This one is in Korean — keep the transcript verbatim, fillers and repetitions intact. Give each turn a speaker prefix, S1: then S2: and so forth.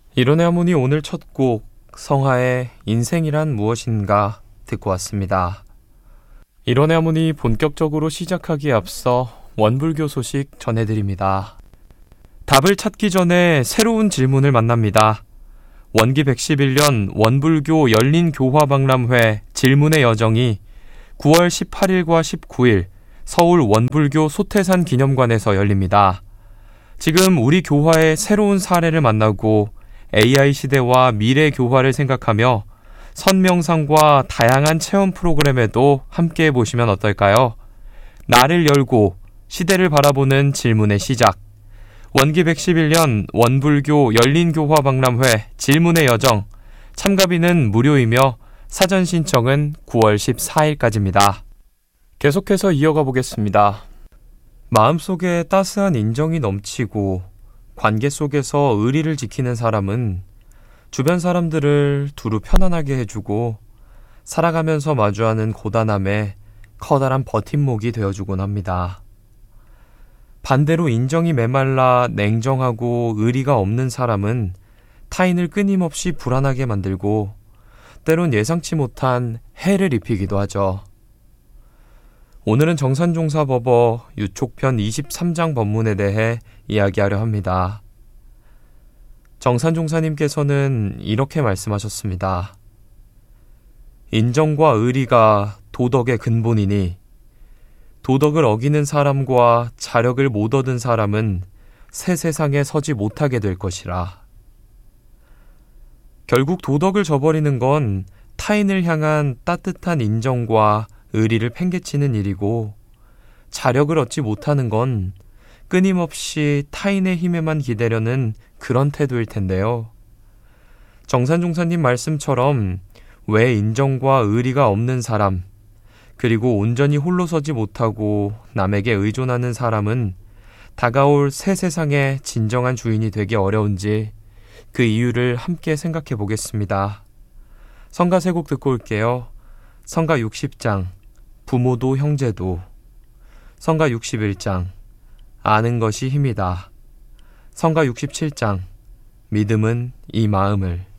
S1: 이론의 하모니 오늘 첫 곡 성하의 인생이란 무엇인가 듣고 왔습니다. 이론의 하모니 본격적으로 시작하기에 앞서 원불교 소식 전해드립니다. 답을 찾기 전에 새로운 질문을 만납니다. 원기 백십일 년 원불교 열린교화박람회 질문의 여정이 구월 십팔일과 십구일 서울 원불교 소태산 기념관에서 열립니다. 지금 우리 교화의 새로운 사례를 만나고 에이아이 시대와 미래 교화를 생각하며 선명상과 다양한 체험 프로그램에도 함께 해보시면 어떨까요? 나를 열고 시대를 바라보는 질문의 시작. 원기 백십일 년 원불교 열린교화박람회 질문의 여정. 참가비는 무료이며 사전 신청은 구월 십사일까지입니다. 계속해서 이어가 보겠습니다. 마음속에 따스한 인정이 넘치고 관계 속에서 의리를 지키는 사람은 주변 사람들을 두루 편안하게 해주고 살아가면서 마주하는 고단함에 커다란 버팀목이 되어주곤 합니다. 반대로 인정이 메말라 냉정하고 의리가 없는 사람은 타인을 끊임없이 불안하게 만들고 때론 예상치 못한 해를 입히기도 하죠. 오늘은 정산종사법어 유촉편 이십삼 장 법문에 대해 이야기하려 합니다. 정산종사님께서는 이렇게 말씀하셨습니다. 인정과 의리가 도덕의 근본이니 도덕을 어기는 사람과 자력을 못 얻은 사람은 새 세상에 서지 못하게 될 것이라. 결국 도덕을 저버리는 건 타인을 향한 따뜻한 인정과 의리를 팽개치는 일이고 자력을 얻지 못하는 건 끊임없이 타인의 힘에만 기대려는 그런 태도일 텐데요. 정산종사님 말씀처럼 왜 인정과 의리가 없는 사람, 그리고 온전히 홀로 서지 못하고 남에게 의존하는 사람은 다가올 새 세상의 진정한 주인이 되기 어려운지 그 이유를 함께 생각해 보겠습니다. 성가 세 곡 듣고 올게요. 성가 육십 장 부모도 형제도, 성가 육십일 장 아는 것이 힘이다, 성가 육십칠 장 믿음은 이 마음을.